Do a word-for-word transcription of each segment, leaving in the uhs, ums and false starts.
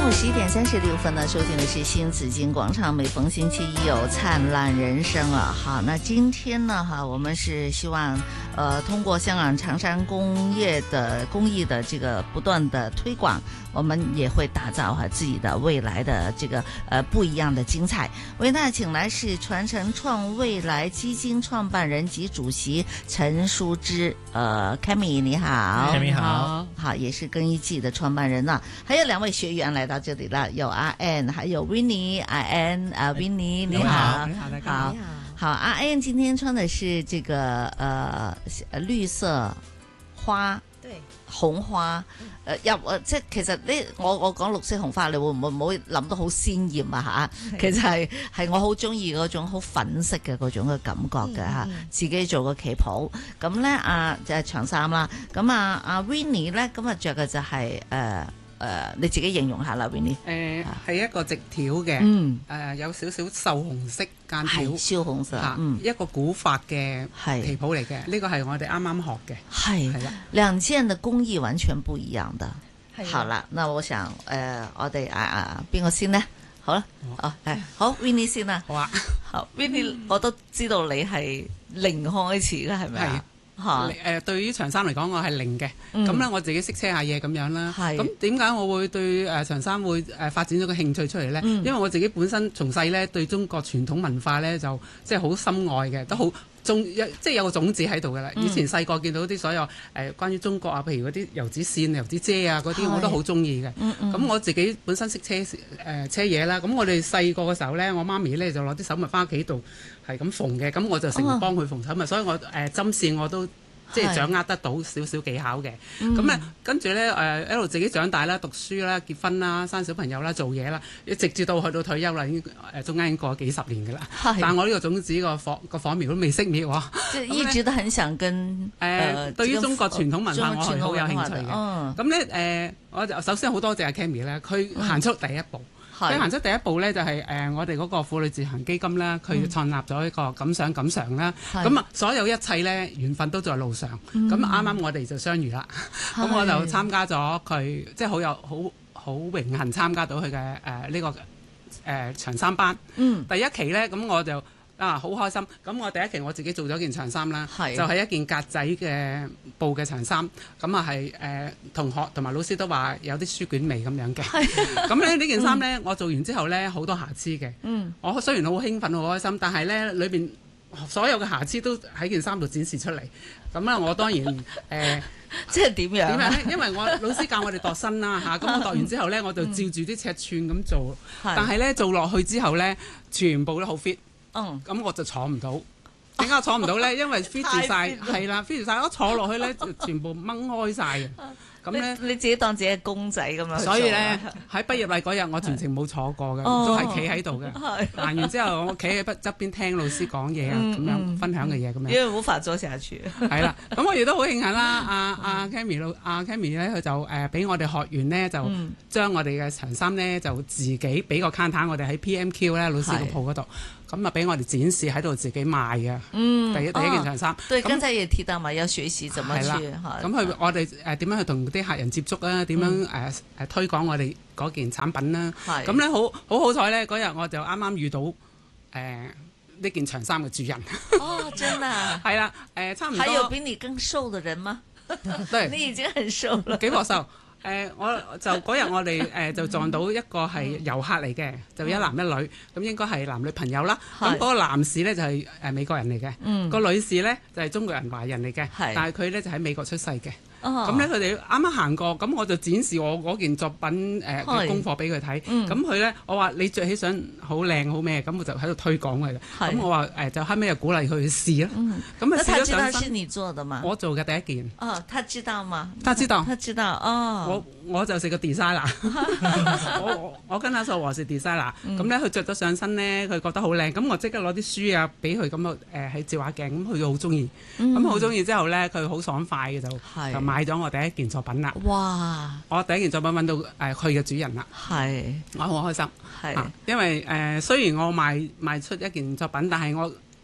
中午十一點三十六分呢，收聽的是新紫荊廣場，每逢星期一有燦爛人生啊。好，那今天呢，哈，我們是希望，呃，通過香港長山工業的工藝的這個不斷的推廣，我們也會打造哈自己的未來的這個呃不一樣的精彩。為大家請來是傳承創未來基金創辦人及主席陳淑芝，呃 Cammy 你好 ，Cammy 好， 好，也是更衣記的創辦人啊，還有兩位學員來到這裡了，有阿 Ann， 還有 Winnie， 阿 Ann 啊 Winnie 你好， 你好，大家好，好，阿 Ann 今天穿的是這個呃綠色花， 對， 紅花，誒入誒即係其實呢，我我講綠色紅花，你會唔會唔好諗到好鮮豔啊嚇？其實係係我好中意嗰種好粉色嘅嗰種嘅感覺嘅嚇， 嗯嗯、 自己做個旗袍，咁咧啊就係長衫啦，咁啊阿 Winnie 咧咁啊着嘅就係誒誒你自己形容下啦 Winnie。 誒係一個直條嘅， 嗯， 誒有少少鏽紅色間條， 燒紅色， 嗯，一個古法嘅旗袍嚟嘅，呢個係我哋啱啱學嘅， 係係啦， 兩件嘅工藝完全不一樣的。 係好啦，那我想誒、呃，我哋啊啊邊個先呢？好啦，哦係好 Winnie 先啦， 好啊， 好 Winnie，我都知道你係零開始嘅係咪啊？ 誒、呃、對於長衫嚟講，我係零嘅。咁咧、嗯，我自己識車下嘢咁樣啦。咁點解我會對誒、呃、長衫會誒、呃、發展咗個興趣出嚟咧？嗯、因為我自己本身從細咧對中國傳統文化咧就即係好深愛嘅，都好種即係有個種子喺度㗎啦。以前細個見到啲所有誒、呃、關於中國啊，譬如嗰啲油紙線、油紙遮啊嗰啲，我都好中意嘅。咁、嗯嗯、我自己本身識車誒、呃、車嘢啦。咁我哋細個嘅時候咧，我媽咪咧就攞啲手襪翻屋企度係咁縫嘅。咁我就成日幫佢縫手襪，哦、所以我誒、呃、針線我都即係掌握得到少少技巧嘅，咁咧、嗯、跟住咧誒一路自己長大啦、讀書啦、結婚啦、生小朋友啦、做嘢啦，直至到去到退休啦，已經誒中間已經過咗幾十年㗎啦。是但係我呢個種子個火個火苗都未熄滅喎。即係一直都很想跟誒、 呃、對於中國傳統文化我係好有興趣嘅。咁咧誒，我就首先好多謝阿 Cammy 咧，佢行出第一步。佢行出第一步咧，就係、是、誒、呃、我哋嗰個婦女自行基金啦，佢創立咗一個敢想敢嘗啦。咁啊，所有一切咧緣分都在路上。咁啱啱我哋就相遇啦。咁我就參加咗佢，即係好有好好榮幸參加到佢嘅誒呢個誒、呃、長衫班。嗯、第一期咧，咁我就啊好開心。咁我第一期我自己做咗件長衫啦，是就係一件格仔嘅布嘅長衫。咁啊係誒同學同埋老師都話有啲書卷味咁樣嘅。咁咧呢件衫咧，嗯、我做完之後咧好多瑕疵嘅。嗯、我雖然好興奮好開心，但係咧裏邊所有嘅瑕疵都喺件衫度展示出嚟。咁啊，我當然誒，呃、 即係點樣？點樣咧？ 因為我老師教我哋度身啦嚇，咁、啊、我度完之後咧，我就照住啲尺寸咁做。嗯、但係咧做落去之後咧，全部都好 fit。嗯，咁我就坐唔到。點解我坐唔到咧？因為 fit 住晒，係啦 fit 住晒，我坐落去咧就全部掹開晒嘅。咁咧你自己當自己係公仔咁樣。 所以咧喺畢業禮嗰日，我全程冇坐過嘅，都係企喺度嘅。行完之後，我企喺側邊聽老師講嘢啊，咁樣分享嘅嘢咁樣。 因為無法坐下去。係啦，咁我亦都好慶幸啦。阿阿 Cammy 老阿 Cammy 咧，佢就誒俾我哋學員咧，就將我哋嘅長衫咧，就自己俾個 counter 我哋喺 P M Q 咧老師個鋪嗰度。咁啊，俾我哋展示喺度自己賣嘅，嗯，第一第一件長衫。 對，剛才也提到嘛，要學習怎麼去。 咁佢我哋誒點樣去同啲客人接觸啊？點樣誒誒推廣我哋嗰件產品啦？咁咧好好好彩咧，嗰日我就啱啱遇到誒呢件長衫嘅主人。 哦，真啊！ 係啦，誒差唔多。 還有比你更瘦嘅人嗎？對，你已經很瘦了。 幾個瘦？誒、呃，我就嗰日我哋誒、呃、就撞到一個係遊客嚟嘅，就一男一女，咁應該係男女朋友啦。咁嗰是個男士咧就係、是、誒美國人嚟嘅，嗯、個女士咧就係、是、中國人華人嚟嘅，是但係佢咧就喺美國出世嘅。咁咧佢哋啱啱行過，咁我就展示我嗰件作品誒嘅、呃、功課俾佢睇。咁佢咧，我話你着起上好靚好咩？咁我就喺度推廣佢。咁是我話誒、呃，就後尾又鼓勵佢去試啦。咁啊試咗上身。那他知道是你做的嗎？我做嘅第一件。哦，他知道嗎？他知道。他知道哦。我我就是個 designer。我我跟他說我是 designer。咁咧佢着咗上身咧，佢覺得好靚。咁我即刻攞啲書啊俾佢咁啊誒喺照下鏡。咁佢好中意。咁好中意之後咧，佢好爽快嘅就就買咗我第一件作品啦！哇！我第一件作品揾到誒佢嘅主人啦，係是我好開心，係、啊、因為誒、呃、雖然我賣賣出一件作品，但係我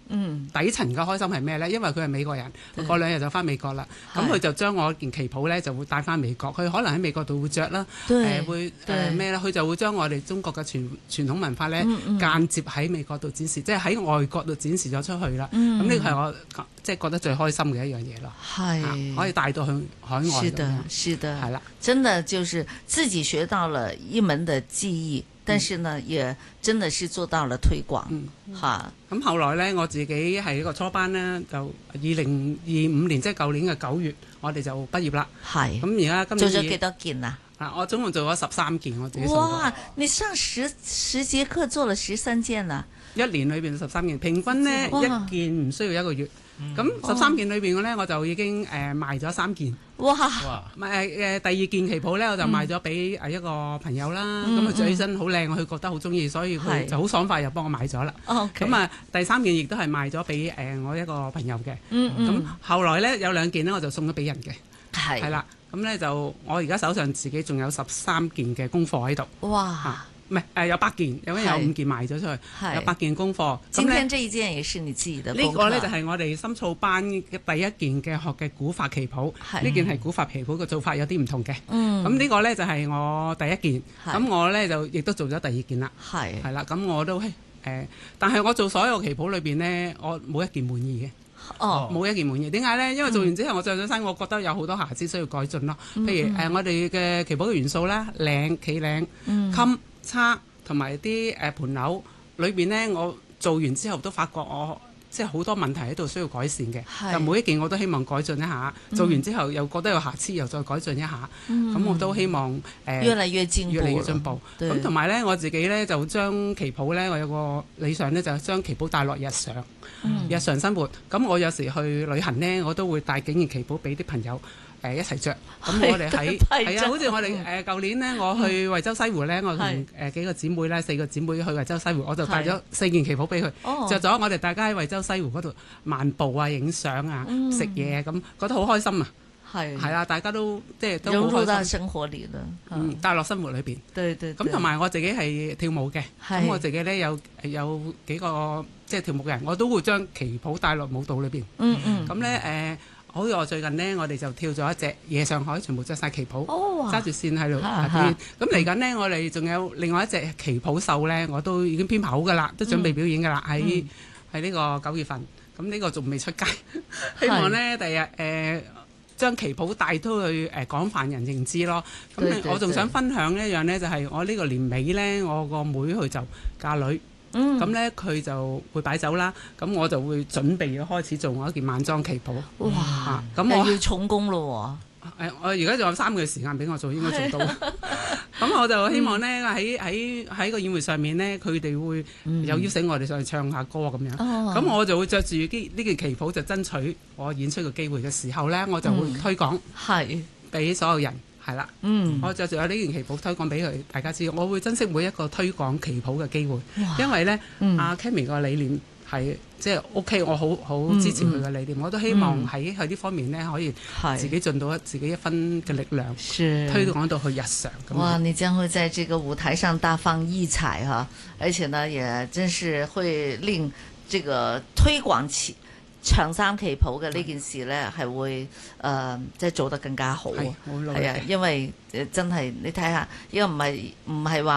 嗯，底層嘅開心係咩呢？因為佢係美國人，過兩日就翻美國啦。咁佢就將我件旗袍呢就會帶翻美國，佢可能喺美國度會着啦，誒、呃、會誒咩咧？佢、呃、就會將我哋中國嘅傳傳統文化呢、嗯嗯、間接喺美國度展示，即係喺外國度展示咗出去啦。咁呢個係我即係覺得最開心嘅一樣嘢咯。係、啊、可以帶到去海外。 是的，是的， 係啦， 真的就是自己學到了一門的技藝。但是呢，也真的是做到了推廣，嚇、嗯。咁後來呢，我自己係一個初班呢，就二零二五年，即係舊年嘅九月，我哋就畢業啦。係。咁而家今年做咗幾多件啊？ 啊，我總共做咗十三件，我自己做過。 哇！你上十十節課做了十三件啊？一年裏邊十三件，平均呢一件唔需要一個月。咁十三件裏邊嘅咧，我就已經誒、呃、賣咗三件。哇！唔係誒第二件旗袍咧，我就賣咗俾誒一個朋友啦。咁佢着起身好靚，佢覺得好中意，所以佢就好爽快又幫我買咗啦。咁啊，第三件亦都係賣咗俾誒我一個朋友嘅。嗯嗯。咁後來咧有兩件咧，我就送咗俾人嘅。係。係啦，咁咧就我而家手上自己仲有十三件嘅功課喺度。哇！啊唔係誒有八件，有有五件賣咗出去，有八件功課。 今天這一件也是你自己的功課。 呢個咧就係我哋深造班嘅第一件嘅學嘅古法旗袍。呢件係古法旗袍嘅做法有啲唔同嘅。嗯。咁呢個咧就係我第一件。咁我咧就亦都做咗第二件啦。係。係啦，咁我都誒、呃，但係我做所有旗袍裏邊呢，我冇一件滿意嘅。哦。冇一件滿意。點解咧？因為做完之後我着咗身，我覺得有好多瑕疵需要改進咯。譬如誒、呃，我哋嘅旗袍嘅元素啦，領、企領、襟。叉同埋啲誒盤紐裏邊呢，我做完之後都發覺我即係好多問題喺度需要改善嘅。就每一件我都希望改進一下。嗯、做完之後又覺得有瑕疵，又再改進一下。咁、嗯、我都希望誒、呃、 越嚟越進步， 越嚟越進步。咁同埋呢，我自己呢就將旗袍呢，我有個理想呢，就係將旗袍帶落日常、嗯、日常生活。咁我有時去旅行呢，我都會帶幾件旗袍俾啲朋友。誒、呃、一齊着，咁我哋喺係啊，好似我哋誒舊年呢，我去惠州西湖呢，我同誒、呃、幾個姊妹咧，四個姊妹去惠州西湖，我就帶咗四件旗袍俾佢，着咗我哋大家喺惠州西湖嗰度漫步啊、影相啊、食嘢咁，覺得好開心啊！係係啦，大家都即係都好開心。融入到生活裏啦，嗯，帶落生活裏邊。對對。咁同埋我自己係跳舞嘅，咁我自己咧有有幾個即係跳舞嘅人，我都會將旗袍帶落舞蹈裏邊。嗯嗯。咁咧誒。好似我最近呢，我哋就跳咗一隻夜上海，全部着晒旗袍，揸住線喺度表演。咁嚟緊呢，我哋仲有另外一隻旗袍秀呢，我都已經編排好噶啦，都準備表演噶啦，喺喺呢個九月份。咁呢個仲未出街，希望呢第日誒將旗袍帶到去誒廣泛人認知咯。咁我仲想分享一樣呢，就係、是、我呢個年尾呢，我個妹佢就嫁女。咁咧佢就會擺酒啦，咁我就會準備要開始做我一件晚裝旗袍。哇！咁、啊、我要重工咯喎。誒，我而家仲有三個月時間俾我做，應該做到。咁我就希望咧喺喺喺個宴會上面咧，佢哋會有邀請我哋上去唱下歌咁樣。咁、嗯、我就會着住呢件旗袍，就爭取我演出嘅機會嘅時候咧，我就會推廣，係俾所有人。係啦，嗯，我就仲有呢件旗袍推廣俾佢大家知，我會珍惜每一個推廣旗袍嘅機會，因為咧，阿 Cammy 個理念係即係 OK，我好好支持佢嘅理念，嗯嗯、我都希望喺喺呢方面咧可以自己盡到一自己一分嘅力量，推廣到去日常。 哇！你將會在這個舞台上大放異彩哈，而且呢，也真是會令這個推廣起。長衫旗袍嘅呢件事呢，係會誒、呃、即係做得更加好。係啊，因為誒真係你睇下，呢個唔係唔係話。